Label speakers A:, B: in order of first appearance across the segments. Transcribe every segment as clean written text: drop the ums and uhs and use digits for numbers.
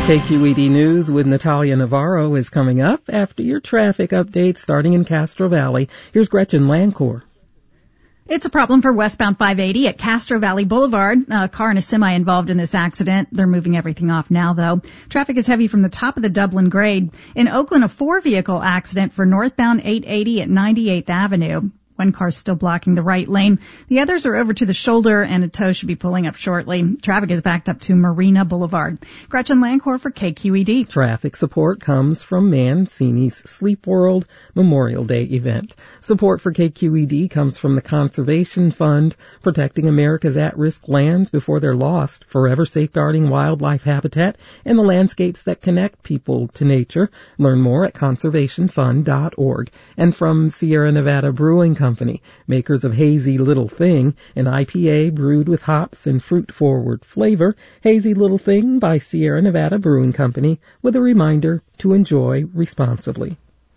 A: KQED News with Natalia Navarro is coming up after your traffic update starting in Castro Valley. Here's Gretchen Lancourt.
B: It's a problem for westbound 580 at Castro Valley Boulevard. A car and a semi involved in this accident. They're moving everything off now, though. Traffic is heavy from the top of the Dublin grade. In Oakland, a 4-vehicle accident for northbound 880 at 98th Avenue. One car's still blocking the right lane. The others are over to the shoulder, and a tow should be pulling up shortly. Traffic is backed up to Marina Boulevard. Gretchen Lancourt for KQED.
A: Traffic support comes from Mancini's Sleep World Memorial Day event. Support for KQED comes from the Conservation Fund, protecting America's at-risk lands before they're lost, forever safeguarding wildlife habitat and the landscapes that connect people to nature. Learn more at conservationfund.org. And from Sierra Nevada Brewing Company, makers of Hazy Little Thing, an IPA brewed with hops and fruit-forward flavor. Hazy Little Thing by Sierra Nevada Brewing Company, with a reminder to enjoy responsibly.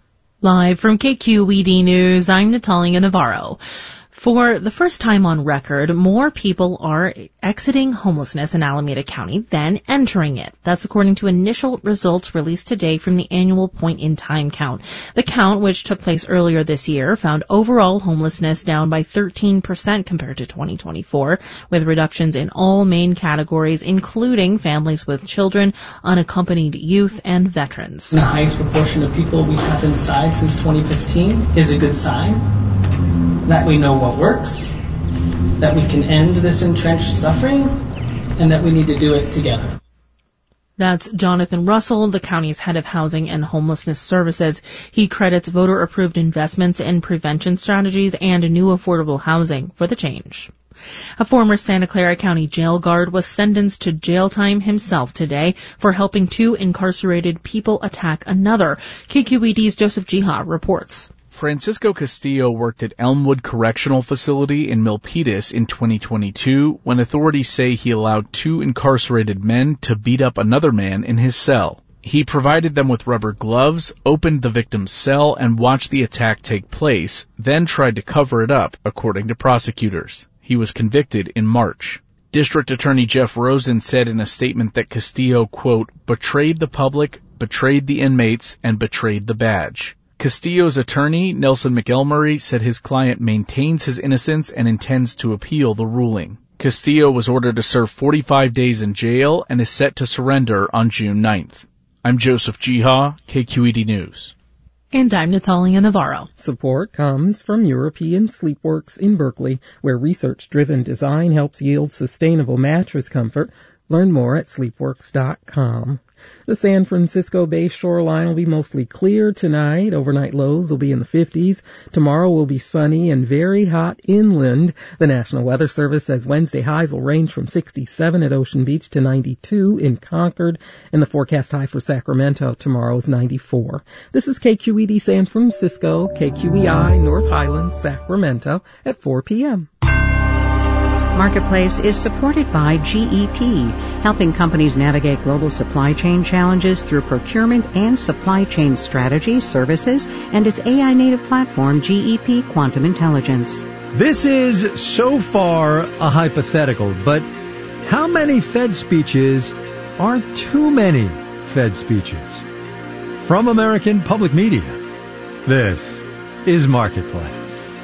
C: Live from KQED News, I'm Natalia Navarro. For the first time on record, more people are exiting homelessness in Alameda County than entering it. That's according to initial results released today from the annual point-in-time count. The count, which took place earlier this year, found overall homelessness down by 13% compared to 2024, with reductions in all main categories, including families with children, unaccompanied youth, and veterans.
D: The highest proportion of people we have inside since 2015 is a good sign. That we know what works, that we can end this entrenched suffering, and that we need to do it together.
C: That's Jonathan Russell, the county's head of housing and homelessness services. He credits voter-approved investments in prevention strategies and new affordable housing for the change. A former Santa Clara County jail guard was sentenced to jail time himself today for helping 2 incarcerated people attack another. KQED's Joseph Jiha reports.
E: Francisco Castillo worked at Elmwood Correctional Facility in Milpitas in 2022 when authorities say he allowed 2 incarcerated men to beat up another man in his cell. He provided them with rubber gloves, opened the victim's cell, and watched the attack take place, then tried to cover it up, according to prosecutors. He was convicted in March. District Attorney Jeff Rosen said in a statement that Castillo, quote, betrayed the public, betrayed the inmates, and betrayed the badge. Castillo's attorney, Nelson McElmurray, said his client maintains his innocence and intends to appeal the ruling. Castillo was ordered to serve 45 days in jail and is set to surrender on June 9th. I'm Joseph Jiha, KQED News.
C: And I'm Natalia Navarro.
A: Support comes from European Sleepworks in Berkeley, where research-driven design helps yield sustainable mattress comfort. Learn more at sleepworks.com. The San Francisco Bay shoreline will be mostly clear tonight. Overnight lows will be in the 50s. Tomorrow will be sunny and very hot inland. The National Weather Service says Wednesday highs will range from 67 at Ocean Beach to 92 in Concord, and the forecast high for Sacramento tomorrow is 94. This is KQED San Francisco, KQEI North Highlands, Sacramento at 4 p.m.
F: Marketplace is supported by GEP, helping companies navigate global supply chain challenges through procurement and supply chain strategy, services, and its AI-native platform, GEP Quantum Intelligence.
G: This is so far a hypothetical, but how many Fed speeches are too many Fed speeches? From American Public Media, this is Marketplace.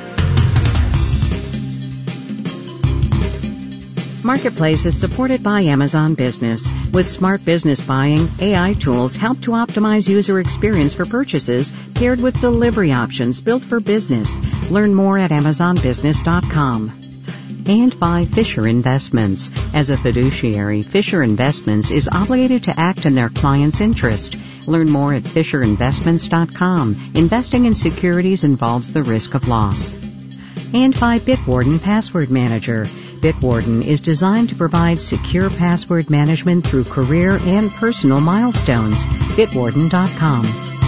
F: Marketplace is supported by Amazon Business. With smart business buying, AI tools help to optimize user experience for purchases, paired with delivery options built for business. Learn more at AmazonBusiness.com. And by Fisher Investments. As a fiduciary, Fisher Investments is obligated to act in their client's interest. Learn more at FisherInvestments.com. Investing in securities involves the risk of loss. And by Bitwarden Password Manager. Bitwarden is designed to provide secure password management through career and personal milestones. Bitwarden.com.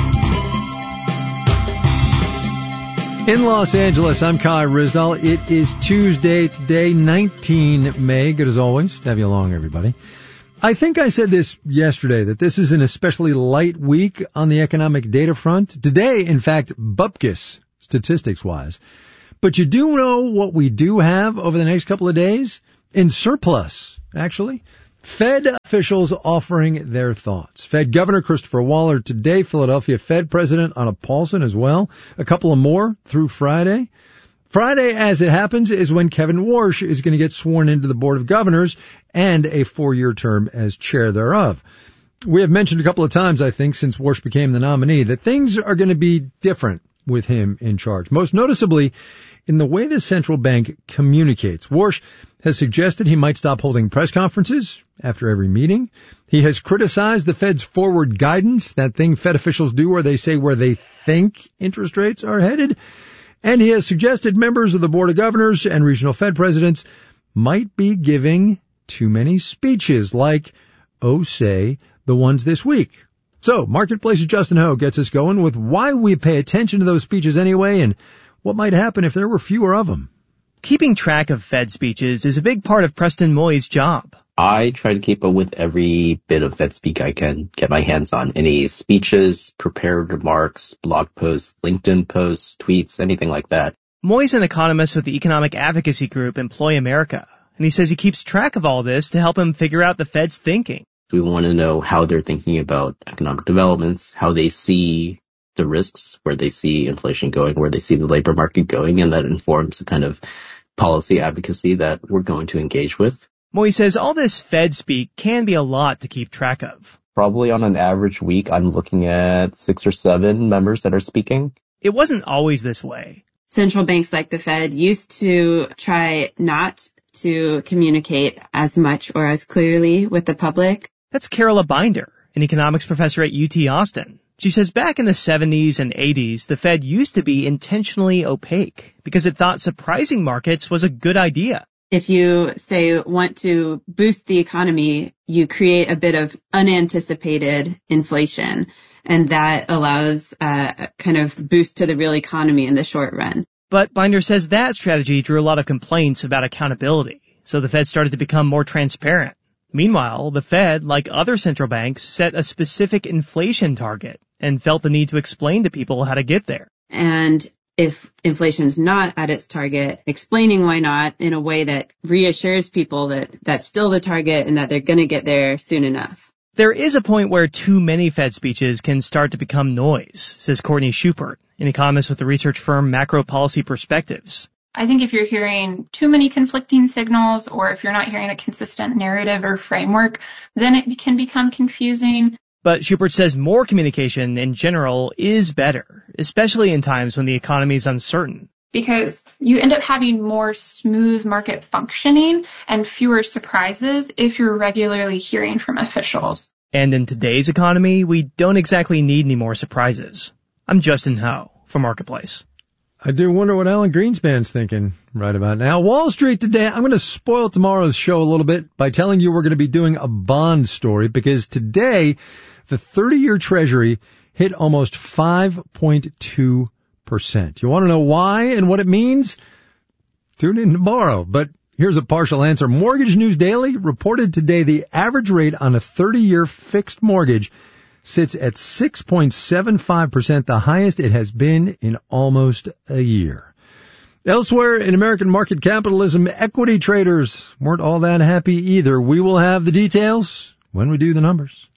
G: In Los Angeles, I'm Kai Ryssdal. It is Tuesday today, 19 May. Good as always to have you along, everybody. I think I said this yesterday, that this is an especially light week on the economic data front. Today, in fact, bupkis, statistics-wise. But you do know what we do have over the next couple of days? In surplus, actually. Fed officials offering their thoughts. Fed Governor Christopher Waller today, Philadelphia Fed President Anna Paulson as well. A couple of more through Friday. Friday, as it happens, is when Kevin Warsh is going to get sworn into the Board of Governors and a 4-year term as chair thereof. We have mentioned a couple of times, I think, since Warsh became the nominee, that things are going to be different with him in charge. Most noticeably, in the way the central bank communicates. Warsh has suggested he might stop holding press conferences after every meeting. He has criticized the Fed's forward guidance, that thing Fed officials do where they say where they think interest rates are headed. And he has suggested members of the Board of Governors and regional Fed presidents might be giving too many speeches, like, say, the ones this week. So, Marketplace's Justin Ho gets us going with why we pay attention to those speeches anyway and what might happen if there were fewer of them.
H: Keeping track of Fed speeches is a big part of Preston Moy's job.
I: I try to keep up with every bit of Fed speak I can get my hands on. Any speeches, prepared remarks, blog posts, LinkedIn posts, tweets, anything like that.
H: Moy's an economist with the economic advocacy group Employ America, and he says he keeps track of all this to help him figure out the Fed's thinking.
I: We want to know how they're thinking about economic developments, how they see the risks, where they see inflation going, where they see the labor market going, and that informs the kind of policy advocacy that we're going to engage with.
H: Moy says all this Fed speak can be a lot to keep track of.
I: Probably on an average week, I'm looking at 6 or 7 members that are speaking.
H: It wasn't always this way.
J: Central banks like the Fed used to try not to communicate as much or as clearly with the public.
H: That's Carola Binder, an economics professor at UT Austin. She says back in the 70s and 80s, the Fed used to be intentionally opaque because it thought surprising markets was a good idea.
J: If you, say, want to boost the economy, you create a bit of unanticipated inflation, and that allows a kind of boost to the real economy in the short run.
H: But Binder says that strategy drew a lot of complaints about accountability, so the Fed started to become more transparent. Meanwhile, the Fed, like other central banks, set a specific inflation target and felt the need to explain to people how to get there.
J: And if inflation's not at its target, explaining why not in a way that reassures people that that's still the target and that they're going to get there soon enough.
H: There is a point where too many Fed speeches can start to become noise, says Courtney Schubert, an economist with the research firm Macro Policy Perspectives.
K: I think if you're hearing too many conflicting signals, or if you're not hearing a consistent narrative or framework, then it can become confusing.
H: But Schubert says more communication in general is better, especially in times when the economy is uncertain.
K: Because you end up having more smooth market functioning and fewer surprises if you're regularly hearing from officials.
H: And in today's economy, we don't exactly need any more surprises. I'm Justin Ho for Marketplace.
G: I do wonder what Alan Greenspan's thinking right about now. Wall Street today, I'm going to spoil tomorrow's show a little bit by telling you we're going to be doing a bond story, because today the 30-year Treasury hit almost 5.2%. You want to know why and what it means? Tune in tomorrow. But here's a partial answer. Mortgage News Daily reported today the average rate on a 30-year fixed mortgage sits at 6.75%, the highest it has been in almost a year. Elsewhere in American market capitalism, equity traders weren't all that happy either. We will have the details when we do the numbers.